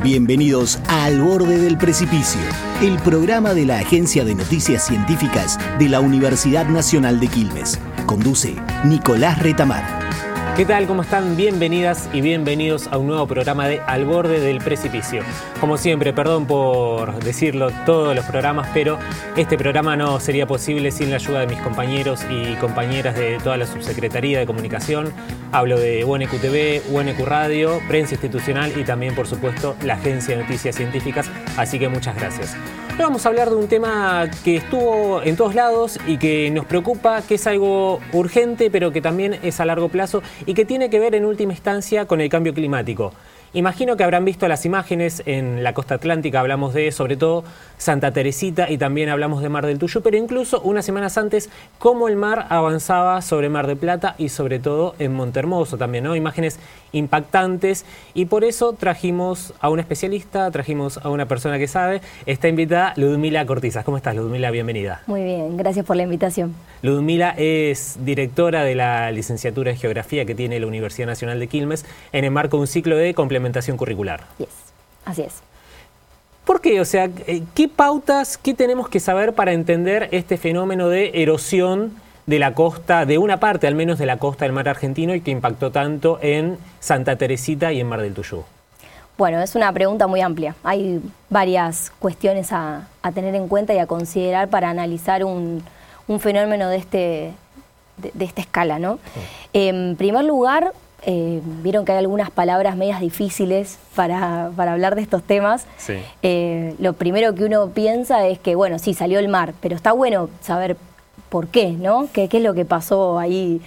Bienvenidos a Al Borde del Precipicio, el programa de la Agencia de Noticias Científicas de la Universidad Nacional de Quilmes. Conduce Nicolás Retamar. ¿Qué tal? ¿Cómo están? Bienvenidas y bienvenidos a un nuevo programa de Al Borde del Precipicio. Como siempre, perdón por decirlo todos los programas, pero este programa no sería posible sin la ayuda de mis compañeros y compañeras de toda la Subsecretaría de Comunicación. Hablo de UNQ TV, UNQ Radio, Prensa Institucional y también, por supuesto, la Agencia de Noticias Científicas. Así que muchas gracias. Hoy vamos a hablar de un tema que estuvo en todos lados y que nos preocupa, que es algo urgente, pero que también es a largo plazo y que tiene que ver en última instancia con el cambio climático. Imagino que habrán visto las imágenes en la costa atlántica, hablamos de sobre todo Santa Teresita y también hablamos de Mar del Tuyú, pero incluso unas semanas antes cómo el mar avanzaba sobre Mar del Plata y sobre todo en Montehermoso también, ¿no? Imágenes impactantes y por eso trajimos a una especialista, trajimos a una persona que sabe. Está invitada Ludmila Cortizas. ¿Cómo estás, Ludmila? Bienvenida. Muy bien, gracias por la invitación. Ludmila es directora de la licenciatura en Geografía que tiene la Universidad Nacional de Quilmes en el marco de un ciclo de complementación curricular. Yes, así es. ¿Por qué? O sea, ¿qué pautas, qué tenemos que saber para entender este fenómeno de erosión de la costa, de una parte al menos de la costa del mar argentino y que impactó tanto en Santa Teresita y en Mar del Tuyú? Bueno, es una pregunta muy amplia. Hay varias cuestiones a tener en cuenta y a considerar para analizar un fenómeno de esta escala, ¿no? En primer lugar, vieron que hay algunas palabras medias difíciles para hablar de estos temas. Sí. Lo primero que uno piensa es que, bueno, sí, salió el mar, pero está bueno saber por qué, ¿no? ¿Qué es lo que pasó ahí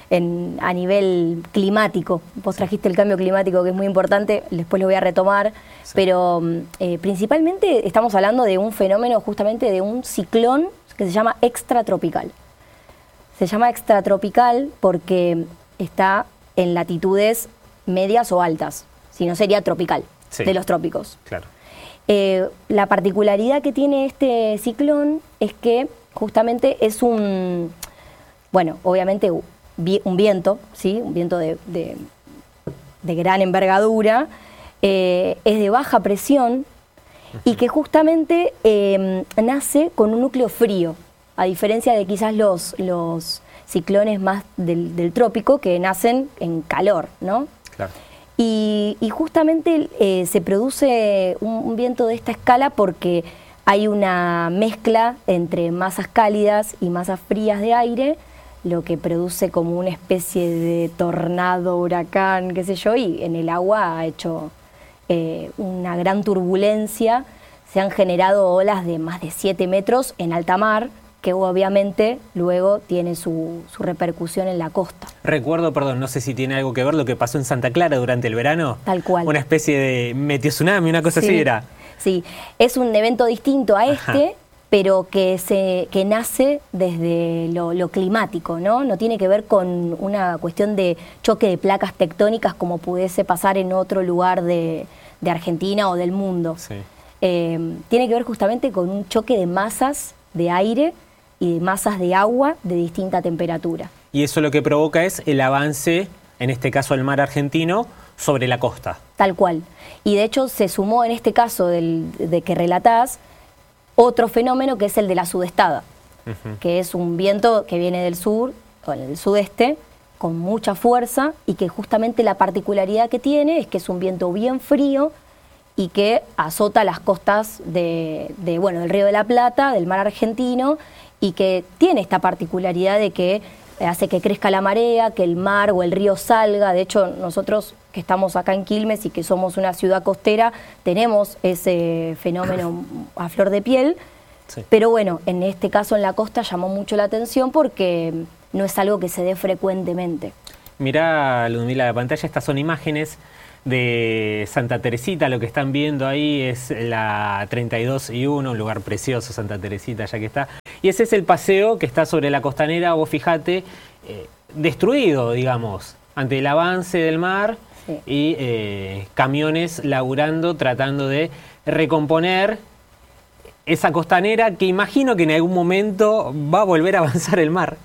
a nivel climático? Vos trajiste el cambio climático, que es muy importante, después lo voy a retomar, sí. Pero principalmente estamos hablando de un fenómeno, justamente de un ciclón que se llama extratropical. Se llama extratropical porque está en latitudes medias o altas, si no sería tropical, sí, de los trópicos. Claro. La particularidad que tiene este ciclón es que justamente es obviamente un viento, ¿sí? Un viento de gran envergadura, es de baja presión y que justamente nace con un núcleo frío, a diferencia de quizás los ciclones más del trópico que nacen en calor, ¿no? Claro. Y justamente se produce un viento de esta escala porque hay una mezcla entre masas cálidas y masas frías de aire, lo que produce como una especie de tornado, huracán, qué sé yo, y en el agua ha hecho una gran turbulencia. Se han generado olas de más de 7 metros en alta mar, que obviamente luego tiene su repercusión en la costa. Recuerdo, perdón, no sé si tiene algo que ver lo que pasó en Santa Clara durante el verano. Tal cual. Una especie de meteotsunami, una cosa así era. Sí, es un evento distinto a este, pero que nace desde lo climático, ¿no? No tiene que ver con una cuestión de choque de placas tectónicas como pudiese pasar en otro lugar de Argentina o del mundo. Sí. Tiene que ver justamente con un choque de masas de aire y de masas de agua de distinta temperatura. Y eso lo que provoca es el avance, en este caso del mar argentino, sobre la costa. Tal cual. Y de hecho se sumó en este caso de que relatás otro fenómeno que es el de la sudestada, que es un viento que viene del sur o del sudeste con mucha fuerza y que justamente la particularidad que tiene es que es un viento bien frío y que azota las costas del Río de la Plata, del mar argentino, y que tiene esta particularidad de que hace que crezca la marea, que el mar o el río salga. De hecho, nosotros que estamos acá en Quilmes y que somos una ciudad costera, tenemos ese fenómeno a flor de piel. Sí. Pero bueno, en este caso en la costa llamó mucho la atención porque no es algo que se dé frecuentemente. Mirá, Ludmila, la pantalla, estas son imágenes de Santa Teresita. Lo que están viendo ahí es la 32 y 1, un lugar precioso, Santa Teresita, ya que está. Y ese es el paseo que está sobre la costanera, vos fijate, destruido, digamos, ante el avance del mar. Sí. Y camiones laburando, tratando de recomponer esa costanera que imagino que en algún momento va a volver a avanzar el mar.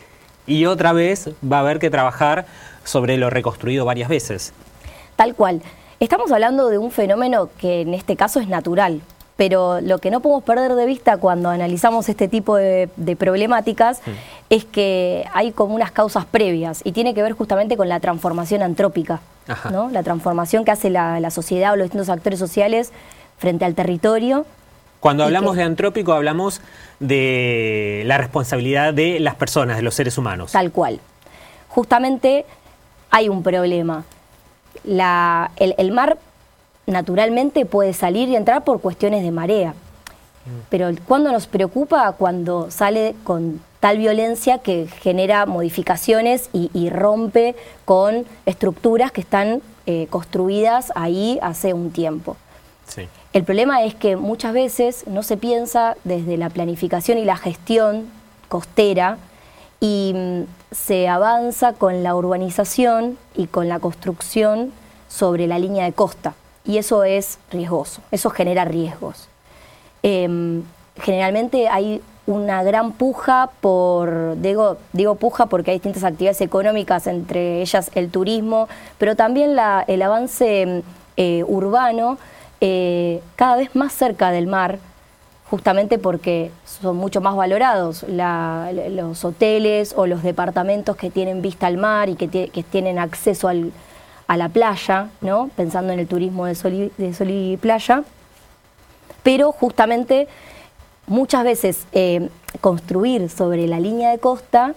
Y otra vez va a haber que trabajar sobre lo reconstruido varias veces. Tal cual. Estamos hablando de un fenómeno que en este caso es natural, pero lo que no podemos perder de vista cuando analizamos este tipo de problemáticas es que hay como unas causas previas y tiene que ver justamente con la transformación antrópica, ¿no? La transformación que hace la sociedad o los distintos actores sociales frente al territorio. Cuando hablamos de antrópico hablamos de la responsabilidad de las personas, de los seres humanos. Tal cual. Justamente hay un problema. El mar naturalmente puede salir y entrar por cuestiones de marea, pero cuando nos preocupa, cuando sale con tal violencia que genera modificaciones y rompe con estructuras que están construidas ahí hace un tiempo. Sí. El problema es que muchas veces no se piensa desde la planificación y la gestión costera y se avanza con la urbanización y con la construcción sobre la línea de costa. Y eso es riesgoso, eso genera riesgos. Generalmente hay una gran puja digo puja porque hay distintas actividades económicas, entre ellas el turismo, pero también el avance urbano cada vez más cerca del mar, justamente porque son mucho más valorados los hoteles o los departamentos que tienen vista al mar y que tienen acceso a la playa, ¿no? Pensando en el turismo de sol y playa, pero justamente muchas veces construir sobre la línea de costa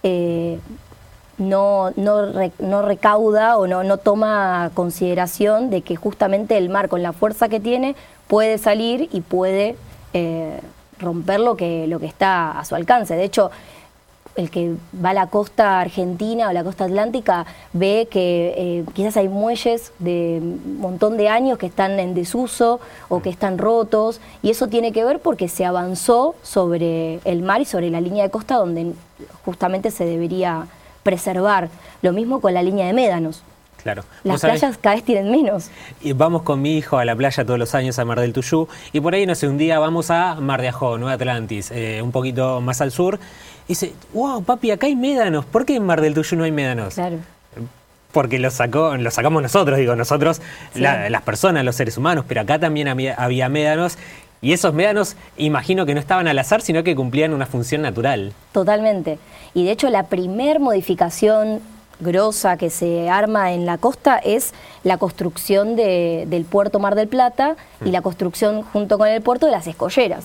no recauda o no toma consideración de que justamente el mar, con la fuerza que tiene, puede salir y puede romper lo que está a su alcance. De hecho, el que va a la costa argentina o la costa atlántica ve que quizás hay muelles de un montón de años que están en desuso o que están rotos, y eso tiene que ver porque se avanzó sobre el mar y sobre la línea de costa donde justamente se debería preservar. Lo mismo con la línea de médanos. Claro. Las playas cada vez tienen menos. Y vamos con mi hijo a la playa todos los años, a Mar del Tuyú, y por ahí, no sé, un día vamos a Mar de Ajó, Nueva Atlantis, un poquito más al sur, y dice, wow, papi, acá hay médanos. ¿Por qué en Mar del Tuyú no hay médanos? Claro. Porque lo sacamos nosotros, sí. Las personas, los seres humanos, pero acá también había médanos, y esos médanos imagino que no estaban al azar, sino que cumplían una función natural. Totalmente. Y de hecho la primer modificación grosa que se arma en la costa es la construcción del puerto Mar del Plata y la construcción junto con el puerto de las escolleras.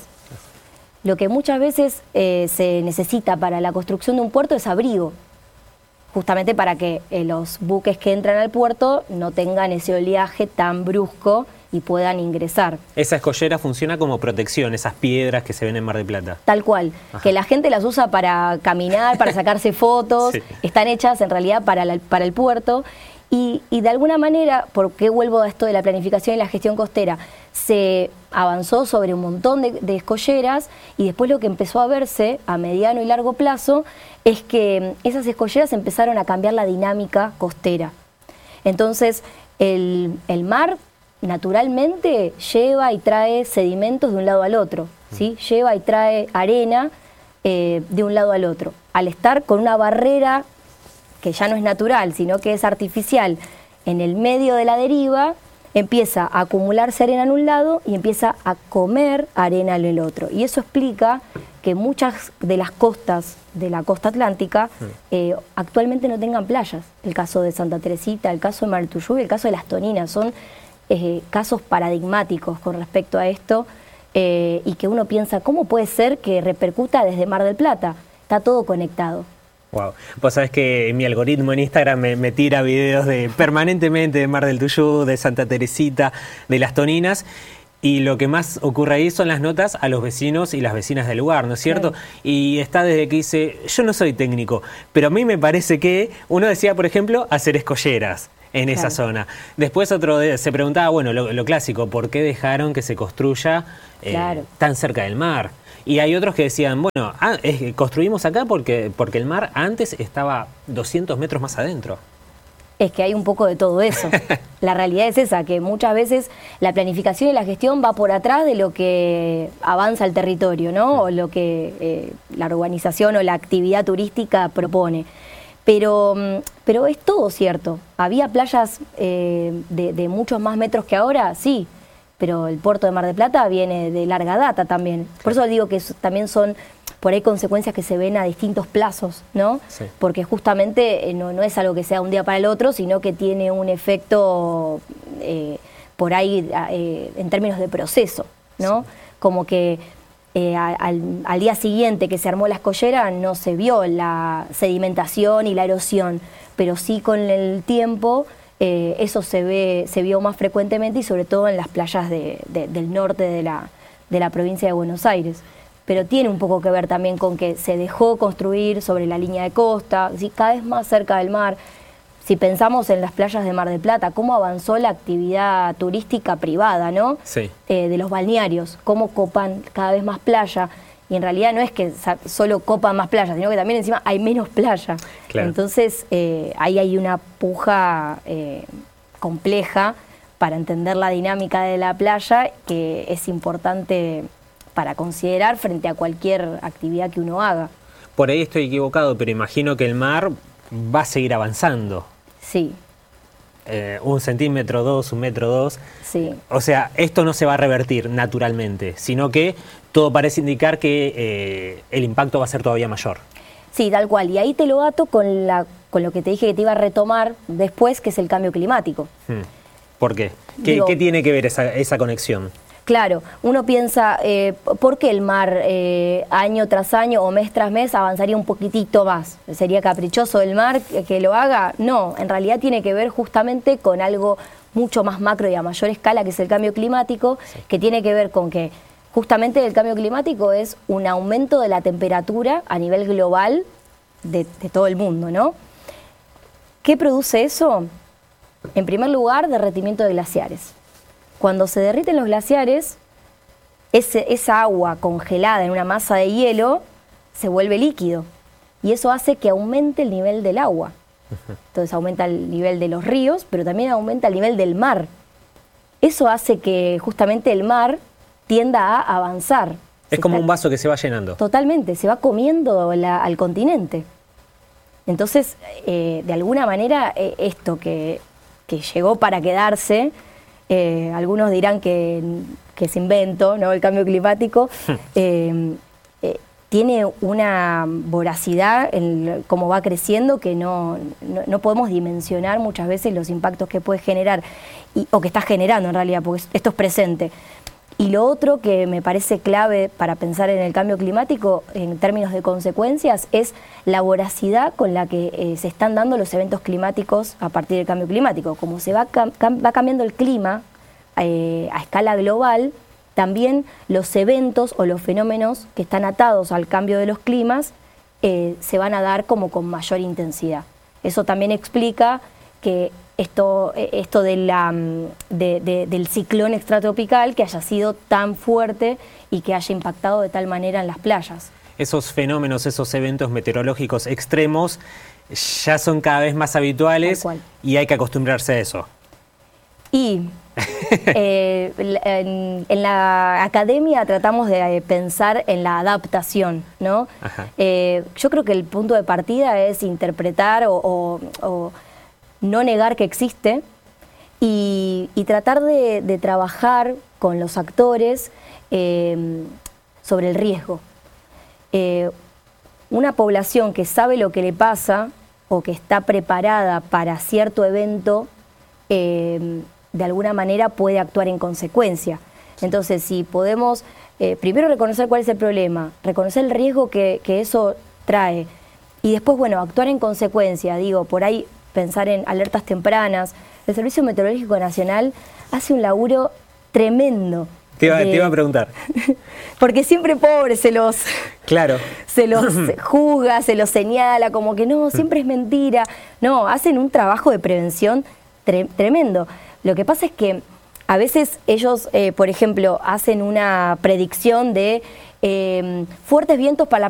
Lo que muchas veces se necesita para la construcción de un puerto es abrigo, justamente para que los buques que entran al puerto no tengan ese oleaje tan brusco y puedan ingresar. Esa escollera funciona como protección, esas piedras que se ven en Mar del Plata. Tal cual, ajá, que la gente las usa para caminar, para sacarse fotos, sí, están hechas en realidad para el puerto. Y de alguna manera, ¿por qué vuelvo a esto de la planificación y la gestión costera? Se avanzó sobre un montón de escolleras y después lo que empezó a verse a mediano y largo plazo es que esas escolleras empezaron a cambiar la dinámica costera. Entonces, el mar naturalmente lleva y trae sedimentos de un lado al otro, ¿sí? Lleva y trae arena de un lado al otro. Al estar con una barrera que ya no es natural, sino que es artificial, en el medio de la deriva, empieza a acumularse arena en un lado y empieza a comer arena en el otro. Y eso explica que muchas de las costas de la costa atlántica actualmente no tengan playas. El caso de Santa Teresita, el caso de Mar del Tuyú y el caso de Las Toninas son casos paradigmáticos con respecto a esto, y que uno piensa, ¿cómo puede ser que repercuta desde Mar del Plata? Está todo conectado. Wow. Vos sabés que mi algoritmo en Instagram me tira videos permanentemente de Mar del Tuyú, de Santa Teresita, de Las Toninas, y lo que más ocurre ahí son las notas a los vecinos y las vecinas del lugar, ¿no es cierto? Claro. Y está desde que dice, yo no soy técnico, pero a mí me parece que uno decía, por ejemplo, hacer escolleras en esa zona. Después otro se preguntaba, bueno, lo clásico, ¿por qué dejaron que se construya tan cerca del mar? Y hay otros que decían, bueno, construimos acá porque el mar antes estaba 200 metros más adentro. Es que hay un poco de todo eso. La realidad es esa, que muchas veces la planificación y la gestión va por atrás de lo que avanza el territorio, ¿no? O lo que la urbanización o la actividad turística propone. Pero es todo cierto. ¿Había playas de muchos más metros que ahora? Sí, pero el puerto de Mar del Plata viene de larga data también. Por eso digo que también son por ahí consecuencias que se ven a distintos plazos, ¿no? Sí. Porque justamente no es algo que sea un día para el otro, sino que tiene un efecto por ahí en términos de proceso, ¿no? Sí. Como que al día siguiente que se armó la escollera no se vio la sedimentación y la erosión, pero sí con el tiempo eso se vio más frecuentemente y sobre todo en las playas del norte de la provincia de Buenos Aires. Pero tiene un poco que ver también con que se dejó construir sobre la línea de costa, ¿sí? Cada vez más cerca del mar. Si pensamos en las playas de Mar del Plata, cómo avanzó la actividad turística privada, ¿no? Sí. De los balnearios, cómo copan cada vez más playa. Y en realidad no es que solo copan más playa, sino que también encima hay menos playa. Claro. Entonces ahí hay una puja compleja para entender la dinámica de la playa que es importante para considerar frente a cualquier actividad que uno haga. Por ahí estoy equivocado, pero imagino que el mar va a seguir avanzando. Sí. 1 centímetro, 2, 1 metro, 2. Sí. O sea, esto no se va a revertir naturalmente, sino que todo parece indicar que el impacto va a ser todavía mayor. Sí, tal cual. Y ahí te lo ato con lo que te dije que te iba a retomar después, que es el cambio climático. ¿Por qué? ¿Qué tiene que ver esa conexión? Claro, uno piensa, ¿por qué el mar año tras año o mes tras mes avanzaría un poquitito más? ¿Sería caprichoso el mar que lo haga? No, en realidad tiene que ver justamente con algo mucho más macro y a mayor escala, que es el cambio climático, sí. Que tiene que ver con que justamente el cambio climático es un aumento de la temperatura a nivel global de todo el mundo, ¿no? ¿Qué produce eso? En primer lugar, derretimiento de glaciares. Cuando se derriten los glaciares, esa agua congelada en una masa de hielo se vuelve líquido y eso hace que aumente el nivel del agua. Entonces aumenta el nivel de los ríos, pero también aumenta el nivel del mar. Eso hace que justamente el mar tienda a avanzar. Es como un vaso que se va llenando. Totalmente, se va comiendo al continente. Entonces, de alguna manera, esto que llegó para quedarse... algunos dirán que es invento, ¿no? El cambio climático tiene una voracidad en cómo va creciendo que no podemos dimensionar muchas veces los impactos que puede generar o que está generando en realidad, porque esto es presente. Y lo otro que me parece clave para pensar en el cambio climático en términos de consecuencias es la voracidad con la que se están dando los eventos climáticos a partir del cambio climático. Como se va cambiando el clima a escala global, también los eventos o los fenómenos que están atados al cambio de los climas se van a dar como con mayor intensidad. Eso también explica que esto del ciclón extratropical que haya sido tan fuerte y que haya impactado de tal manera en las playas. Esos fenómenos, esos eventos meteorológicos extremos ya son cada vez más habituales y hay que acostumbrarse a eso. Y en la academia tratamos de pensar en la adaptación, ¿no? Yo creo que el punto de partida es interpretar o no negar que existe y tratar de trabajar con los actores sobre el riesgo. Una población que sabe lo que le pasa o que está preparada para cierto evento, de alguna manera puede actuar en consecuencia. Entonces, si podemos primero reconocer cuál es el problema, reconocer el riesgo que eso trae y después, bueno, actuar en consecuencia, por ahí pensar en alertas tempranas. El Servicio Meteorológico Nacional hace un laburo tremendo. Te iba a preguntar. Porque siempre pobre se los juzga, se los señala, como que no, siempre es mentira. No, hacen un trabajo de prevención tremendo. Lo que pasa es que a veces ellos, por ejemplo, hacen una predicción de fuertes vientos para